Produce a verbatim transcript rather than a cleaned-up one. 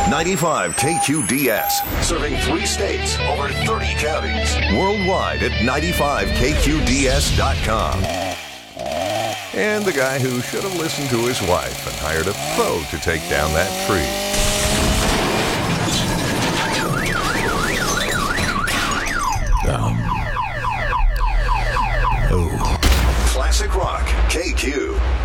ninety-five K Q D S, serving three states, over thirty counties. Worldwide at ninety-five K Q D S dot com. And the guy who should have listened to his wife and hired a pro to take down that tree. Um. Oh. Classic Rock, K Q.